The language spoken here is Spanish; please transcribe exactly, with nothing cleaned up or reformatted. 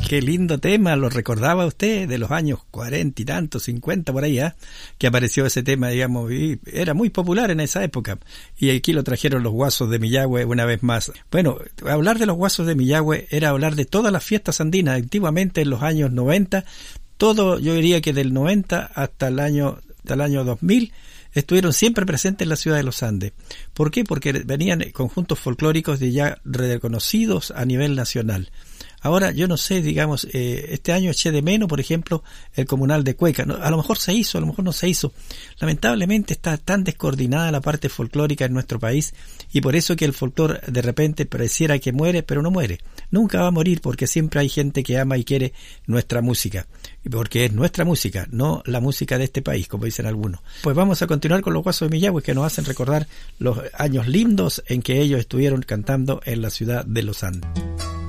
qué lindo tema, lo recordaba usted, de los años cuarenta y tantos, cincuenta por ahí, ¿eh? Que apareció ese tema, digamos, y era muy popular en esa época. Y aquí lo trajeron los Guasos de Millahue una vez más. Bueno, hablar de los Guasos de Millahue era hablar de todas las fiestas andinas. Antiguamente, en los años noventa, todo, yo diría que del noventa hasta el año, hasta el año dos mil, estuvieron siempre presentes en la ciudad de los Andes. ¿Por qué? Porque venían conjuntos folclóricos de ya reconocidos a nivel nacional. Ahora, yo no sé, digamos, eh, este año eché de menos, por ejemplo, el Comunal de Cueca. No, a lo mejor se hizo, a lo mejor no se hizo. Lamentablemente está tan descoordinada la parte folclórica en nuestro país, y por eso que el folclore de repente pareciera que muere, pero no muere. Nunca va a morir, porque siempre hay gente que ama y quiere nuestra música. Porque es nuestra música, no la música de este país, como dicen algunos. Pues vamos a continuar con los Guasos de Millahue, que nos hacen recordar los años lindos en que ellos estuvieron cantando en la ciudad de los Andes.